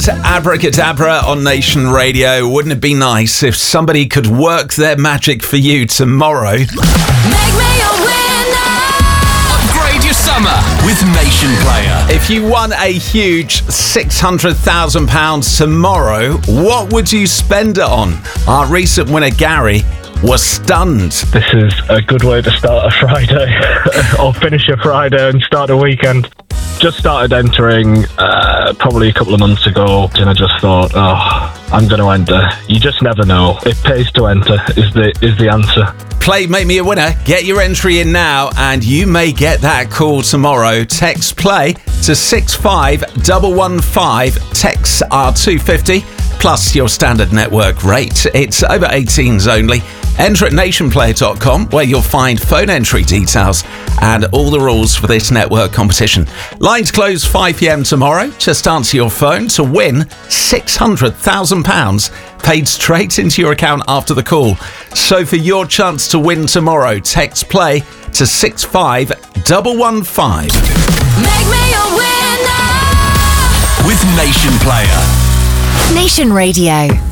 Abracadabra on Nation Radio. Wouldn't it be nice if somebody could work their magic for you tomorrow? Make me a winner. Upgrade your summer with Nation Player. If you won a huge £600,000 tomorrow, what would you spend it on? Our recent winner, Gary, was stunned. This is a good way to start a Friday or finish a Friday and start a weekend. Just started entering probably a couple of months ago, and I just thought, I'm going to enter. You just never know. It pays to enter is the answer. Play Make Me a Winner. Get your entry in now and you may get that call tomorrow. Text play to 65115. Texts are $2.50 plus your standard network rate. It's over 18s only. Enter at nationplayer.com where you'll find phone entry details and all the rules for this network competition. Lines close 5 p.m. tomorrow. Just answer your phone to win £600,000 paid straight into your account after the call. So for your chance to win tomorrow, text play to 65115. Make me a winner. With Nation Player. Nation Radio.